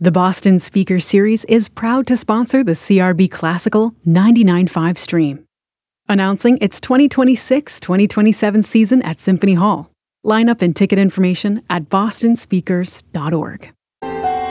The Boston Speaker Series is proud to sponsor the CRB Classical 99.5 stream. Announcing its 2026-2027 season at Symphony Hall. Lineup and ticket information at bostonspeakers.org.